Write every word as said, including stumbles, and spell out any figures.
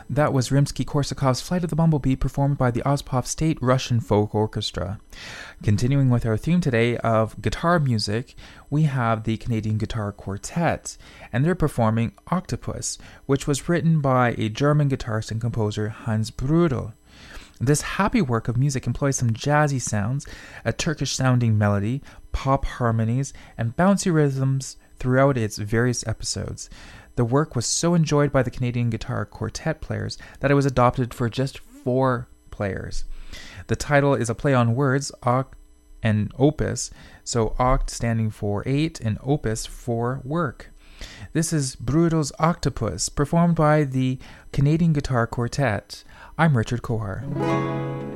That was Rimsky-Korsakov's Flight of the Bumblebee, performed by the Ozpov State Russian Folk Orchestra. Continuing with our theme today of guitar music, we have the Canadian Guitar Quartet, and they're performing Octopus, which was written by a German guitarist and composer, Hans Brudel. This happy work of music employs some jazzy sounds, a Turkish-sounding melody, pop harmonies, and bouncy rhythms throughout its various episodes. The work was so enjoyed by the Canadian Guitar Quartet players that it was adopted for just four players. The title is a play on words, oct and opus, so oct standing for eight and opus for work. This is Brudel's Octopus, performed by the Canadian Guitar Quartet. I'm Richard Kohar.